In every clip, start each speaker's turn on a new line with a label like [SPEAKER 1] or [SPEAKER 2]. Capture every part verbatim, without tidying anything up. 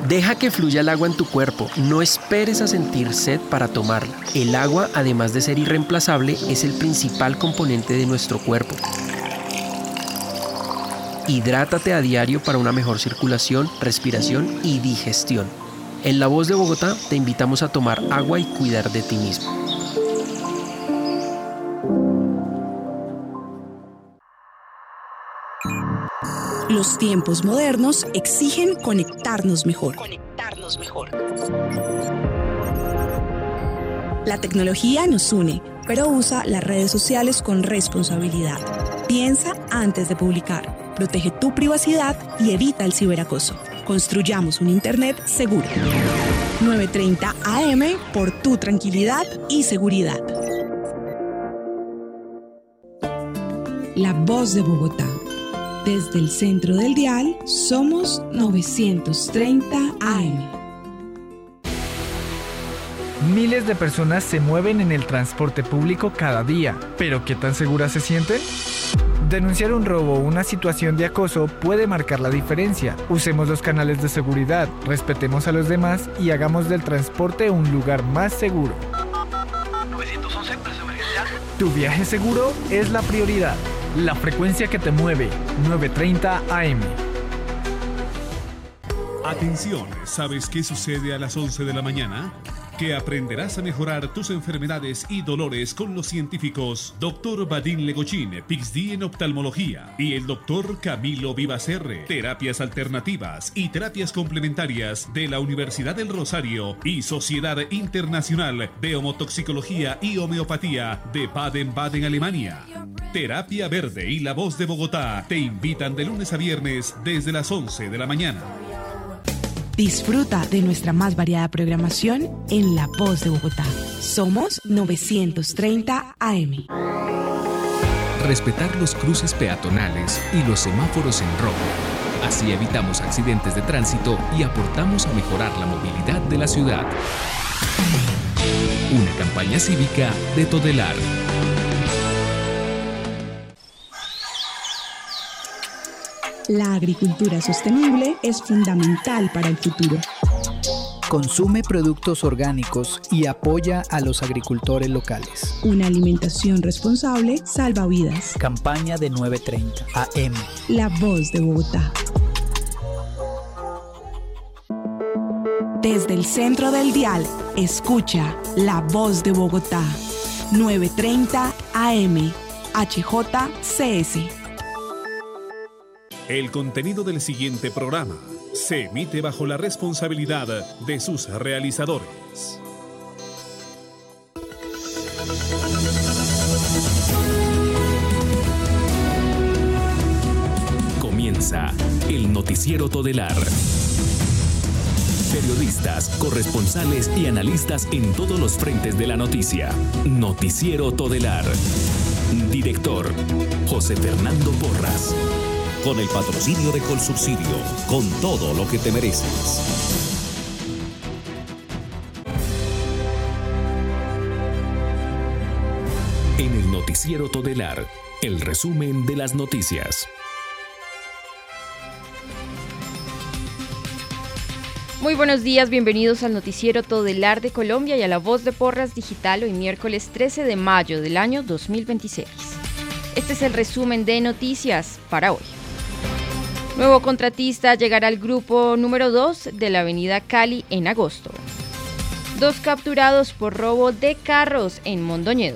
[SPEAKER 1] Deja que fluya el agua en tu cuerpo, no esperes a sentir sed para tomarla. El agua, además de ser irreemplazable, es el principal componente de nuestro cuerpo. Hidrátate a diario para una mejor circulación, respiración y digestión. En La Voz de Bogotá te invitamos a tomar agua y cuidar de ti mismo.
[SPEAKER 2] Los tiempos modernos exigen conectarnos mejor. Conectarnos mejor. La tecnología nos une, pero usa las redes sociales con responsabilidad. Piensa antes de publicar. Protege tu privacidad y evita el ciberacoso. Construyamos un Internet seguro. novecientos treinta A M por tu tranquilidad y seguridad. La Voz de Bogotá. Desde el centro del dial, somos novecientos treinta A M.
[SPEAKER 3] Miles de personas se mueven en el transporte público cada día, pero ¿qué tan seguras se sienten? Denunciar un robo o una situación de acoso puede marcar la diferencia. Usemos los canales de seguridad, respetemos a los demás y hagamos del transporte un lugar más seguro.
[SPEAKER 4] nueve once, ¿presa emergencial?
[SPEAKER 3] Tu viaje seguro es la prioridad. La frecuencia que te mueve, novecientos treinta A M.
[SPEAKER 5] Atención, ¿sabes qué sucede a las once de la mañana? Que aprenderás a mejorar tus enfermedades y dolores con los científicos doctor Vadim Legochín, P H D en oftalmología, y el doctor Camilo Vivacerre, terapias alternativas y terapias complementarias de la Universidad del Rosario y Sociedad Internacional de Homotoxicología y Homeopatía de Baden-Baden, Alemania. Terapia Verde y La Voz de Bogotá te invitan de lunes a viernes desde las once de la mañana.
[SPEAKER 2] Disfruta de nuestra más variada programación en La Voz de Bogotá. Somos novecientos treinta A M.
[SPEAKER 6] Respetar los cruces peatonales y los semáforos en rojo. Así evitamos accidentes de tránsito y aportamos a mejorar la movilidad de la ciudad. Una campaña cívica de Todelar.
[SPEAKER 2] La agricultura sostenible es fundamental para el futuro.
[SPEAKER 7] Consume productos orgánicos y apoya a los agricultores locales.
[SPEAKER 2] Una alimentación responsable salva vidas.
[SPEAKER 7] Campaña de novecientos treinta A M.
[SPEAKER 2] La Voz de Bogotá. Desde el centro del dial, escucha La Voz de Bogotá. novecientos treinta A M. H J C S.
[SPEAKER 5] El contenido del siguiente programa se emite bajo la responsabilidad de sus realizadores.
[SPEAKER 6] Comienza el Noticiero Todelar. Periodistas, corresponsales y analistas en todos los frentes de la noticia. Noticiero Todelar. Director, José Fernando Porras.
[SPEAKER 8] Con el patrocinio de Colsubsidio, con todo lo que te mereces.
[SPEAKER 6] En el Noticiero Todelar, el resumen de las noticias.
[SPEAKER 9] Muy buenos días, bienvenidos al Noticiero Todelar de Colombia y a La Voz de Porras Digital, hoy miércoles trece de mayo del año dos mil veintiséis. Este es el resumen de noticias para hoy. Nuevo contratista llegará al grupo número dos de la avenida Cali en agosto. Dos capturados por robo de carros en Mondoñedo.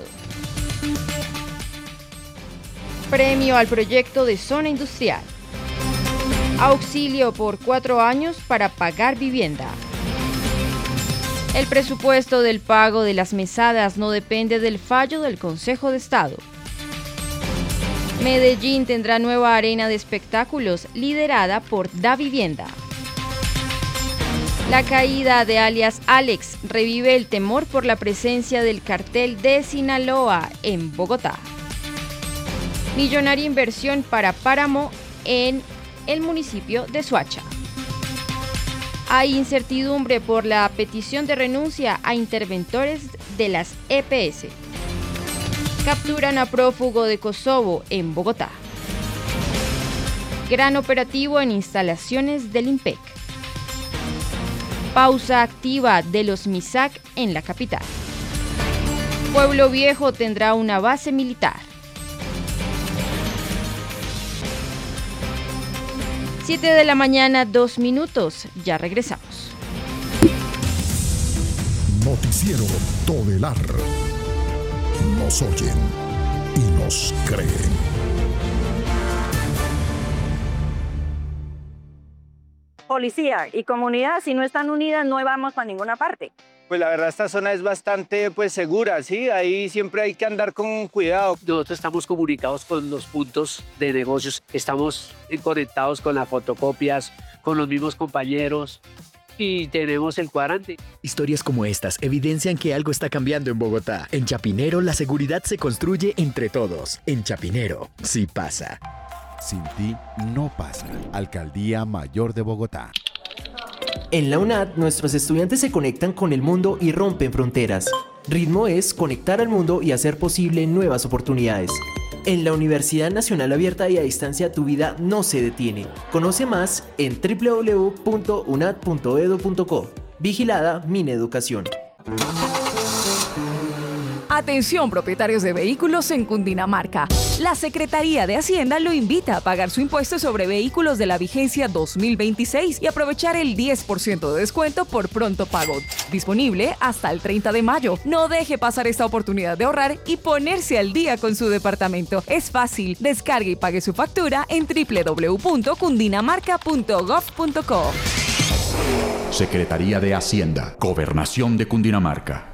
[SPEAKER 9] Premio al proyecto de zona industrial. Auxilio por cuatro años para pagar vivienda. El presupuesto del pago de las mesadas no depende del fallo del Consejo de Estado. Medellín tendrá nueva arena de espectáculos liderada por Da Vivienda. La caída de alias Alex revive el temor por la presencia del cartel de Sinaloa en Bogotá. Millonaria inversión para Páramo en el municipio de Soacha. Hay incertidumbre por la petición de renuncia a interventores de las E P S. Capturan a prófugo de Kosovo en Bogotá. Gran operativo en instalaciones del IMPEC. Pausa activa de los M I S A C en la capital. Pueblo Viejo tendrá una base militar. siete de la mañana, dos minutos. Ya regresamos.
[SPEAKER 10] Noticiero Todelar. Nos oyen y nos creen.
[SPEAKER 11] Policía y comunidad, si no están unidas, no vamos para ninguna parte.
[SPEAKER 12] Pues la verdad esta zona es bastante pues segura, ¿sí? Ahí siempre hay que andar con cuidado.
[SPEAKER 13] Nosotros estamos comunicados con los puntos de negocios, estamos conectados con las fotocopias, con los mismos compañeros y tenemos el cuadrante.
[SPEAKER 14] Historias como estas evidencian que algo está cambiando en Bogotá. En Chapinero la seguridad se construye entre todos. En Chapinero sí pasa.
[SPEAKER 15] Sin ti no pasa. Alcaldía Mayor de Bogotá.
[SPEAKER 16] En la UNAD, nuestros estudiantes se conectan con el mundo y rompen fronteras. Ritmo es conectar al mundo y hacer posible nuevas oportunidades. En la Universidad Nacional Abierta y a Distancia, tu vida no se detiene. Conoce más en doble u doble u doble u punto unad punto edu punto co. Vigilada Mineducación.
[SPEAKER 17] Atención, propietarios de vehículos en Cundinamarca. La Secretaría de Hacienda lo invita a pagar su impuesto sobre vehículos de la vigencia dos mil veintiséis y aprovechar el diez por ciento de descuento por pronto pago. Disponible hasta el treinta de mayo. No deje pasar esta oportunidad de ahorrar y ponerse al día con su departamento. Es fácil. Descargue y pague su factura en doble u doble u doble u punto cundinamarca punto gov punto co.
[SPEAKER 18] Secretaría de Hacienda. Gobernación de Cundinamarca.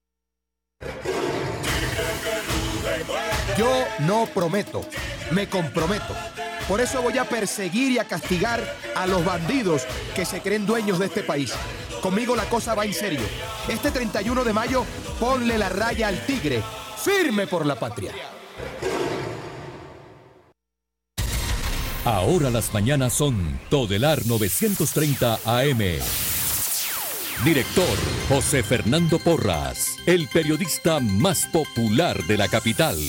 [SPEAKER 19] Yo no prometo, me comprometo. Por eso voy a perseguir y a castigar a los bandidos que se creen dueños de este país. Conmigo la cosa va en serio. Este treinta y uno de mayo, ponle la raya al tigre. Firme por la patria.
[SPEAKER 8] Ahora las mañanas son Todelar novecientos treinta A M. Director José Fernando Porras, el periodista más popular de la capital.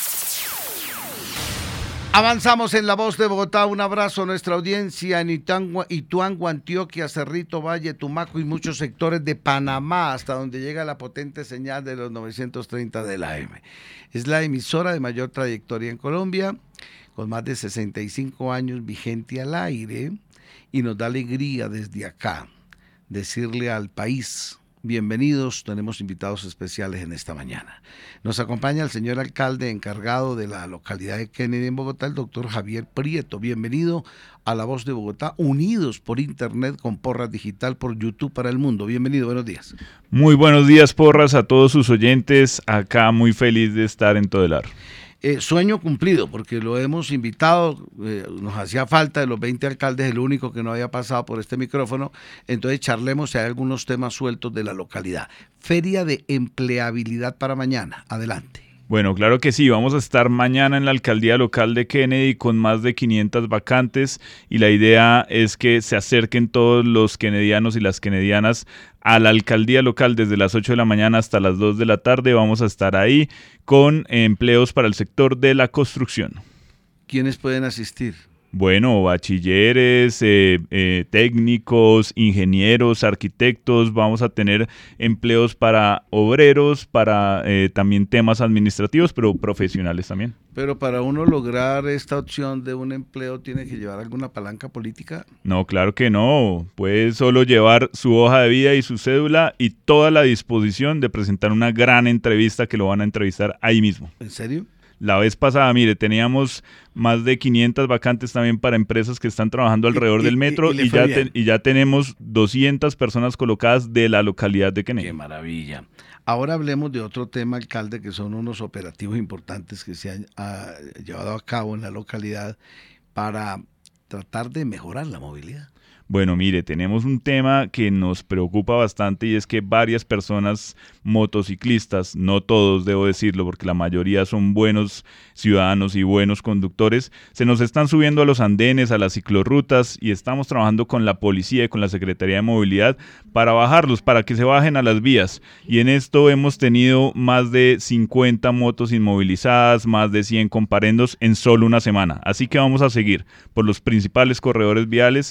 [SPEAKER 20] Avanzamos en La Voz de Bogotá. Un abrazo a nuestra audiencia en Ituango, Ituango, Antioquia, Cerrito, Valle, Tumaco y muchos sectores de Panamá, hasta donde llega la potente señal de los novecientos treinta de la A M. Es la emisora de mayor trayectoria en Colombia, con más de sesenta y cinco años vigente al aire, y nos da alegría desde acá decirle al país: bienvenidos, tenemos invitados especiales en esta mañana. Nos acompaña el señor alcalde encargado de la localidad de Kennedy en Bogotá, el doctor Javier Prieto. Bienvenido a La Voz de Bogotá, unidos por internet con Porras Digital por YouTube para el mundo. Bienvenido, buenos días.
[SPEAKER 21] Muy buenos días, Porras, a todos sus oyentes. Acá muy feliz de estar en Todelar.
[SPEAKER 20] Eh, sueño cumplido, porque lo hemos invitado, eh, nos hacía falta de los veinte alcaldes, el único que no había pasado por este micrófono, entonces charlemos si hay algunos temas sueltos de la localidad. Feria de empleabilidad para mañana, adelante.
[SPEAKER 21] Bueno, claro que sí, vamos a estar mañana en la alcaldía local de Kennedy con más de quinientas vacantes y la idea es que se acerquen todos los kennedianos y las kennedianas a la alcaldía local desde las ocho de la mañana hasta las dos de la tarde. Vamos a estar ahí con empleos para el sector de la construcción.
[SPEAKER 20] ¿Quiénes pueden asistir?
[SPEAKER 21] Bueno, bachilleres, eh, eh, técnicos, ingenieros, arquitectos, vamos a tener empleos para obreros, para eh, también temas administrativos, pero profesionales también.
[SPEAKER 20] Pero para uno lograr esta opción de un empleo, ¿tiene que llevar alguna palanca política?
[SPEAKER 21] No, claro que no. Puede solo llevar su hoja de vida y su cédula y toda la disposición de presentar una gran entrevista que lo van a entrevistar ahí mismo.
[SPEAKER 20] ¿En serio?
[SPEAKER 21] La vez pasada, mire, teníamos más de quinientas vacantes también para empresas que están trabajando alrededor y, del metro y, y, y, ya te, y ya tenemos doscientas personas colocadas de la localidad de Kennedy.
[SPEAKER 20] ¡Qué maravilla! Ahora hablemos de otro tema, alcalde, que son unos operativos importantes que se han uh, llevado a cabo en la localidad para tratar de mejorar la movilidad.
[SPEAKER 21] Bueno, mire, tenemos un tema que nos preocupa bastante y es que varias personas motociclistas, no todos debo decirlo porque la mayoría son buenos ciudadanos y buenos conductores, se nos están subiendo a los andenes, a las ciclorrutas y estamos trabajando con la policía y con la Secretaría de Movilidad para bajarlos, para que se bajen a las vías. Y en esto hemos tenido más de cincuenta motos inmovilizadas, más de cien comparendos en solo una semana. Así que vamos a seguir por los principales corredores viales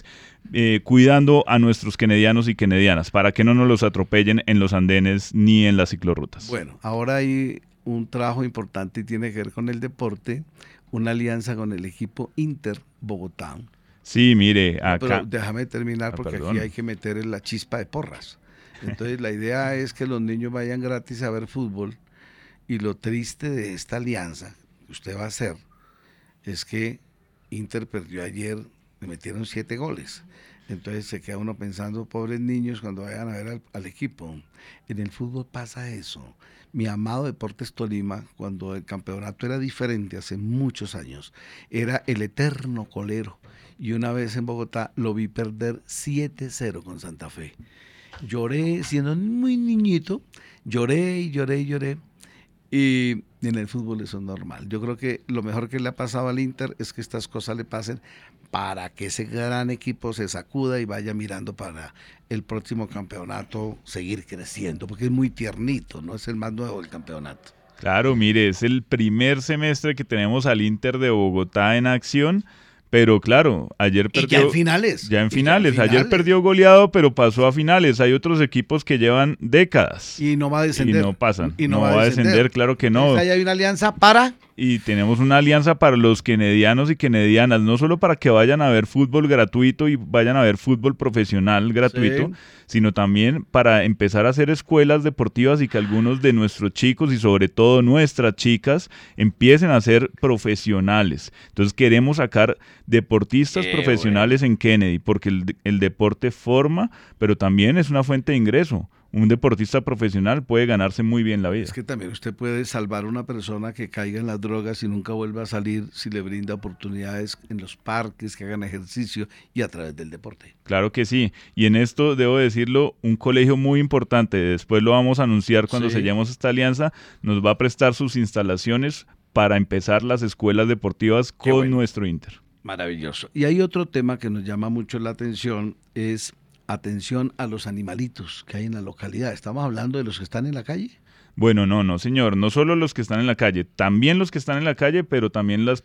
[SPEAKER 21] eh, cuidando a nuestros kennedianos y kennedianas para que no nos los atropellen en los andenes ni en las ciclorrutas.
[SPEAKER 20] Bueno, ahora hay un trabajo importante y tiene que ver con el deporte, una alianza con el equipo Inter Bogotá.
[SPEAKER 21] Sí, mire, acá...
[SPEAKER 20] Pero déjame terminar porque
[SPEAKER 21] ah,
[SPEAKER 20] aquí hay que meter la chispa de Porras. Entonces la idea es que los niños vayan gratis a ver fútbol y lo triste de esta alianza que usted va a hacer es que Inter perdió ayer, le metieron siete goles. Entonces se queda uno pensando, pobres niños, cuando vayan a ver al, al equipo. En el fútbol pasa eso. Mi amado Deportes Tolima, cuando el campeonato era diferente hace muchos años, era el eterno colero. Y una vez en Bogotá lo vi perder siete cero con Santa Fe. Lloré, siendo muy niñito, lloré y lloré y lloré. Y en el fútbol eso es normal. Yo creo que lo mejor que le ha pasado al Inter es que estas cosas le pasen para que ese gran equipo se sacuda y vaya mirando para el próximo campeonato seguir creciendo, porque es muy tiernito, no es el más nuevo del campeonato.
[SPEAKER 21] Claro, mire, es el primer semestre que tenemos al Inter de Bogotá en acción. Pero claro, ayer perdió...
[SPEAKER 20] Y ya en finales.
[SPEAKER 21] Ya en finales.
[SPEAKER 20] Ya en
[SPEAKER 21] Ayer
[SPEAKER 20] finales.
[SPEAKER 21] perdió goleado, pero pasó a finales. Hay otros equipos que llevan décadas.
[SPEAKER 20] Y no va a descender.
[SPEAKER 21] Y no pasan.
[SPEAKER 20] Y no
[SPEAKER 21] no
[SPEAKER 20] va a
[SPEAKER 21] va a
[SPEAKER 20] descender.
[SPEAKER 21] descender, claro que no.
[SPEAKER 20] Entonces, ahí hay una alianza para...
[SPEAKER 21] Y tenemos una alianza para los kennedianos y kennedianas, no solo para que vayan a ver fútbol gratuito y vayan a ver fútbol profesional gratuito,
[SPEAKER 20] Sí.
[SPEAKER 21] sino también para empezar a hacer escuelas deportivas y que algunos de nuestros chicos y sobre todo nuestras chicas empiecen a ser profesionales. Entonces queremos sacar deportistas
[SPEAKER 20] Qué
[SPEAKER 21] profesionales en Kennedy, porque el, el deporte forma, pero también es una fuente de ingreso. Un deportista profesional puede ganarse muy bien la vida.
[SPEAKER 20] Es que también usted puede salvar a una persona que caiga en las drogas y nunca vuelva a salir si le brinda oportunidades en los parques, que hagan ejercicio y a través del deporte.
[SPEAKER 21] Claro que sí. Y en esto, debo decirlo, un colegio muy importante, después lo vamos a anunciar cuando
[SPEAKER 20] Sí.
[SPEAKER 21] sellemos esta alianza, nos va a prestar sus instalaciones para empezar las escuelas deportivas con
[SPEAKER 20] bueno.
[SPEAKER 21] nuestro Inter.
[SPEAKER 20] Maravilloso. Y hay otro tema que nos llama mucho la atención, es atención a los animalitos que hay en la localidad. ¿Estamos hablando de los que están en la calle?
[SPEAKER 21] Bueno, no, no, señor, no solo los que están en la calle, también los que están en la calle, pero también las